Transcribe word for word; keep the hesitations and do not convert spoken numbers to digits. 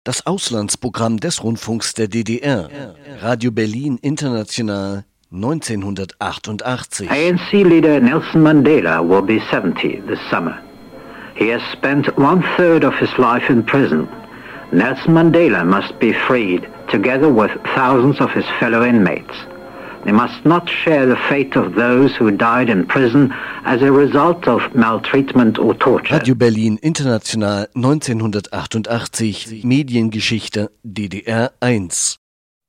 Das Auslandsprogramm des Rundfunks der D D R. Radio Berlin International neunzehnhundertachtundachtzig. A N C-leader Nelson Mandela will be seventy this summer. He has spent one-third of his life in prison. Nelson Mandela must be freed, together with thousands of his fellow inmates. They must not share the fate of those who died in prison as a result of maltreatment or torture. Radio Berlin International neunzehnhundertachtundachtzig. Mediengeschichte D D R eins.